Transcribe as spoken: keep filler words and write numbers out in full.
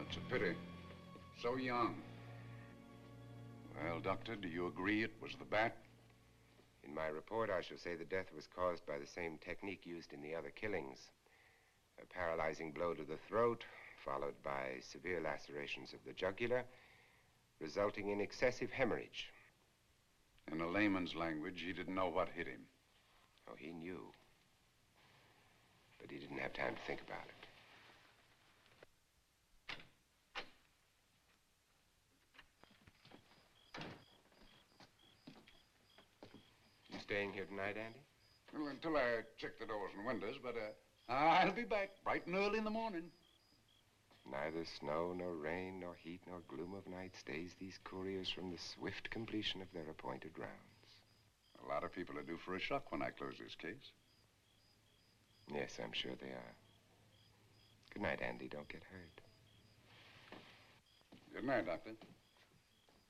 It's a pity. So young. Well, Doctor, do you agree it was the bat? In my report, I shall say the death was caused by the same technique used in the other killings. A paralyzing blow to the throat, followed by severe lacerations of the jugular, resulting in excessive hemorrhage. In a layman's language, he didn't know what hit him. Oh, he knew. But he didn't have time to think about it. You staying here tonight, Andy? Well, until I check the doors and windows, but uh, I'll be back bright and early in the morning. Neither snow, nor rain, nor heat, nor gloom of night stays these couriers from the swift completion of their appointed rounds. A lot of people are due for a shock when I close this case. Yes, I'm sure they are. Good night, Andy. Don't get hurt. Good night, Doctor.